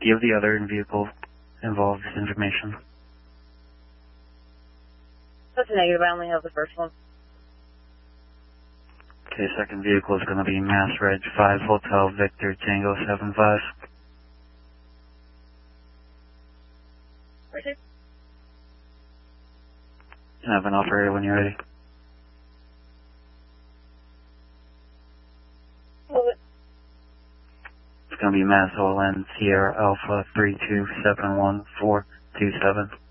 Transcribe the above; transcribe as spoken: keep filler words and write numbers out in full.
Give the other vehicle involved information. That's a negative. I only have the first one. Okay, second vehicle is going to be Mass Reg five Hotel Victor Tango seven five. Received. Have an operator when you're ready. Move it. It's going to be Mass O L N Sierra Alpha three two seven one four two seven.